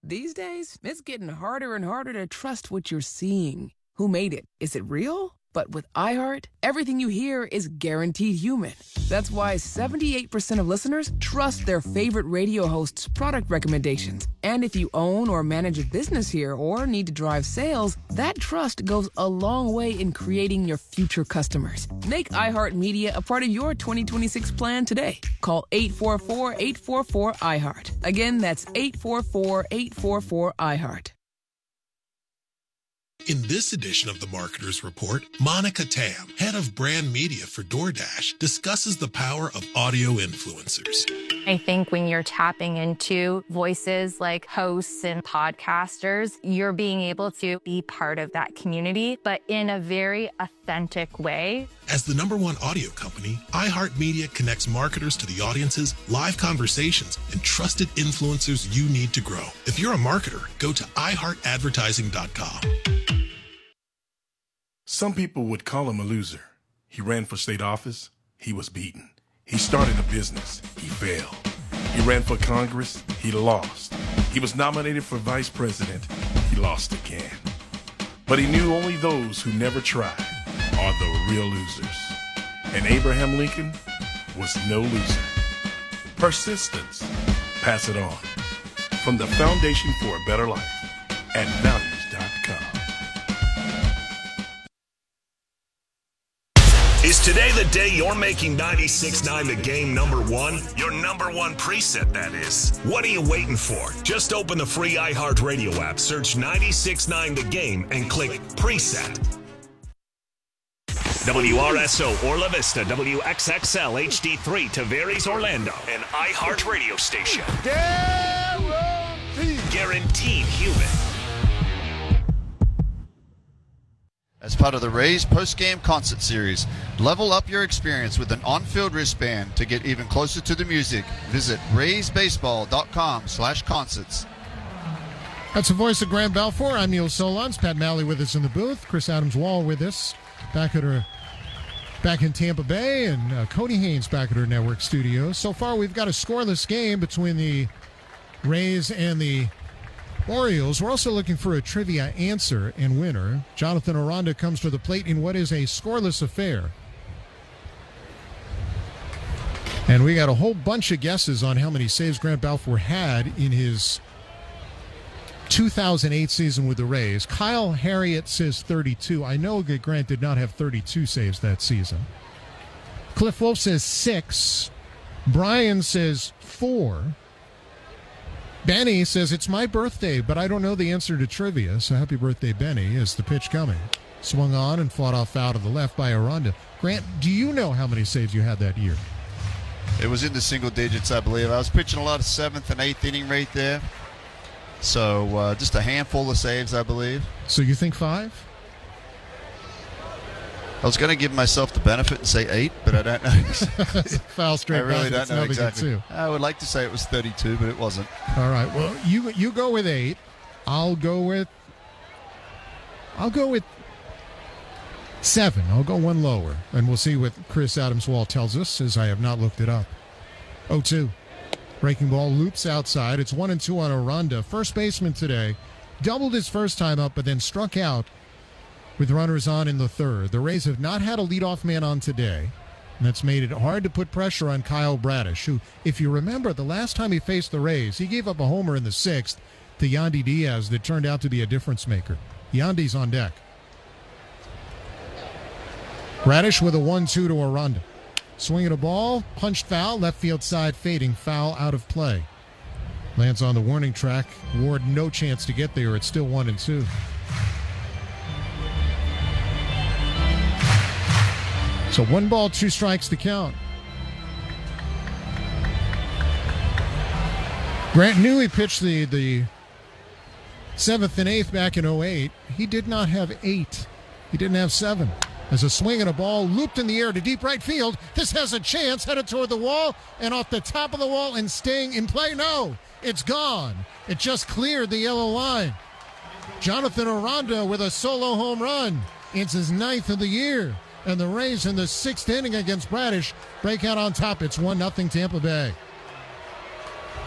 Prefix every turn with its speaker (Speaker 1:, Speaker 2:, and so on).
Speaker 1: These days, it's getting harder and harder to trust what you're seeing. Who made it? Is it real? But with iHeart, everything you hear is guaranteed human. That's why 78% of listeners trust their favorite radio host's product recommendations. And if you own or manage a business here or need to drive sales, that trust goes a long way in creating your future customers. Make iHeartMedia a part of your 2026 plan today. Call 844-844-iHeart. Again, that's 844-844-iHeart.
Speaker 2: In this edition of the Marketer's Report, Monica Tam, head of brand media for DoorDash, discusses the power of audio influencers.
Speaker 3: I think when you're tapping into voices like hosts and podcasters, you're being able to be part of that community, but in a very authentic way.
Speaker 2: As the #1 audio company, iHeartMedia connects marketers to the audiences, live conversations, and trusted influencers you need to grow. If you're a marketer, go to iHeartAdvertising.com.
Speaker 4: Some people would call him a loser. He ran for state office. He was beaten. He started a business. He failed. He ran for Congress. He lost. He was nominated for vice president. He lost again. But he knew only those who never tried are the real losers. And Abraham Lincoln was no loser. Persistence. Pass it on. From the Foundation for a Better Life at values.com.
Speaker 5: Is today the day you're making 96.9 the game #1? Your #1 preset, that is. What are you waiting for? Just open the free iHeartRadio app, search 96.9 the game, and click preset. WRSO Orla Vista, WXXL HD3 Tavares Orlando, an iHeartRadio station. Guaranteed human.
Speaker 6: As part of the Rays post-game concert series, level up your experience with an on-field wristband. To get even closer to the music, visit raysbaseball.com/concerts.
Speaker 7: That's the voice of Graham Balfour. I'm Neil Solondz. Pat Malley with us in the booth. Chris Adams-Wall with us back in Tampa Bay, and Cody Haynes back at our network studios. So far, we've got a scoreless game between the Rays and the Orioles. We're also looking for a trivia answer and winner. Jonathan Aranda comes to the plate in what is a scoreless affair. And we got a whole bunch of guesses on how many saves Grant Balfour had in his 2008 season with the Rays. Kyle Harriet says 32. I know that Grant did not have 32 saves that season. Cliff Wolf says 6. Brian says 4. Benny says, it's my birthday, but I don't know the answer to trivia, so happy birthday, Benny, is the pitch coming. Swung on and fought off foul to the left by Aranda. Grant, do you know how many saves you had that year?
Speaker 6: It was in the single digits, I believe. I was pitching a lot of 7th and 8th inning right there. So just a handful of saves, I believe.
Speaker 7: So you think 5?
Speaker 6: I was going to give myself the benefit and say 8, but I don't know.
Speaker 7: Foul straight.
Speaker 6: I really don't know exactly.
Speaker 7: 2.
Speaker 6: I would like to say it was 32, but it wasn't.
Speaker 7: All right. Well, you go with 8. I'll go with 7. I'll go one lower, and we'll see what Chris Adams-Wall tells us, as I have not looked it up. 0-2. Breaking ball loops outside. It's 1-2 on Aranda. First baseman today doubled his first time up, but then struck out with runners on in the third. The Rays have not had a leadoff man on today, and that's made it hard to put pressure on Kyle Bradish, who, if you remember, the last time he faced the Rays, he gave up a homer in the 6th to Yandy Diaz that turned out to be a difference maker. Yandy's on deck. Bradish with a 1-2 to Aranda. Swinging a ball, punched foul, left field side fading, foul out of play. Lands on the warning track. Ward no chance to get there. It's still 1-2. So 1 ball, 2 strikes to count. Grant knew he pitched the 7th and 8th back in 08. He did not have 8. He didn't have 7. As a swing and a ball looped in the air to deep right field. This has a chance, headed toward the wall and off the top of the wall and staying in play. No, it's gone. It just cleared the yellow line. Jonathan Aranda with a solo home run. It's his 9th of the year. And the Rays in the 6th inning against Bradish break out on top. It's 1-0 Tampa Bay.